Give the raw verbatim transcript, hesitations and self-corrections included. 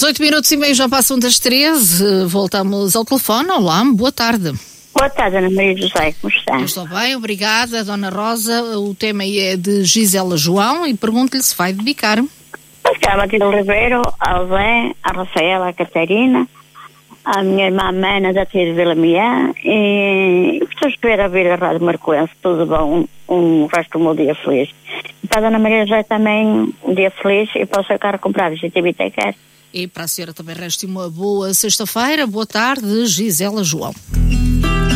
dezoito minutos e meio já passam das treze. Voltamos ao telefone. Olá, boa tarde. Boa tarde, Ana Maria José, como está? Eu estou bem, obrigada, Dona Rosa. O tema é de Gisela João e pergunto-lhe se vai dedicar. Vou ficar a Matilde Ribeiro, ao Zé, à Rafaela, à Catarina, à minha irmã Mana, da Tia de Vila Miã, e estou a esperar a ouvir a Rádio Marcoense. Tudo bom, um, um resto do meu dia feliz. E para a Dona Maria José também um dia feliz e para o seu carro comprar, G T B T quer. E para a senhora também resta uma boa sexta-feira. Boa tarde, Gisela João.